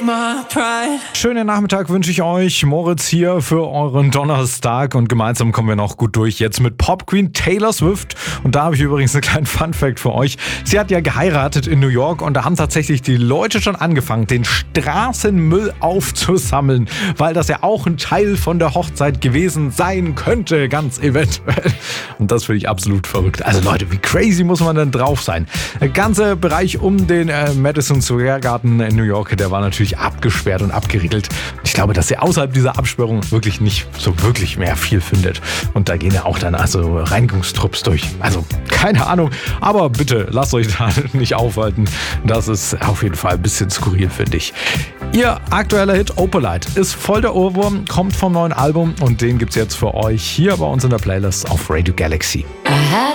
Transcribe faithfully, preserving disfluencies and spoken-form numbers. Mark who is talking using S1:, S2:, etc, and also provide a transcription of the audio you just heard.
S1: Schönen Nachmittag wünsche ich euch. Moritz hier für euren Donnerstag und gemeinsam kommen wir noch gut durch. Jetzt mit Pop Queen Taylor Swift. Und da habe ich übrigens einen kleinen Fun-Fact für euch. Sie hat ja geheiratet in New York und da haben tatsächlich die Leute schon angefangen, den Straßenmüll aufzusammeln, weil das ja auch ein Teil von der Hochzeit gewesen sein könnte, ganz eventuell. Und das finde ich absolut verrückt. Also Leute, wie crazy muss man denn drauf sein? Der ganze Bereich um den äh, Madison Square Garden in New York, der war natürlich abgesperrt und abgeriegelt. Ich glaube, dass ihr außerhalb dieser Absperrung wirklich nicht so wirklich mehr viel findet. Und da gehen ja auch dann also Reinigungstrupps durch. Also keine Ahnung, aber bitte lasst euch da nicht aufhalten. Das ist auf jeden Fall ein bisschen skurril, finde ich. Ihr aktueller Hit Opalite ist voll der Ohrwurm, kommt vom neuen Album und den gibt's jetzt für euch hier bei uns in der Playlist auf Radio Galaxy.